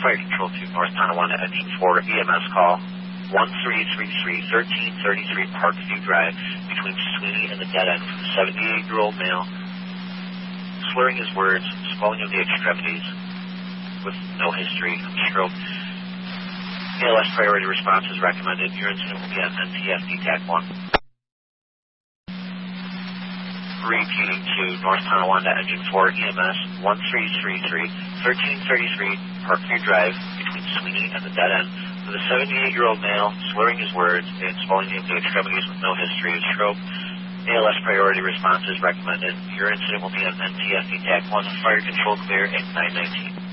Fire Control to North Tonawanda, engine 4, EMS call 1333 Parkview Drive, between Sweeney and the dead end, from a 78-year-old male, slurring his words, swelling of the extremities, with no history of stroke. ALS priority response is recommended. Your incident will be on NTSB TAC 1. Repeating to North Tonawanda, engine 4, EMS 1333 Parkview Drive, between Sweeney and the dead end, with a 78-year-old male slurring his words and swelling of the extremities with no history of stroke. ALS priority response is recommended. Your incident will be on NTSB TAC 1. Fire Control clear at 919.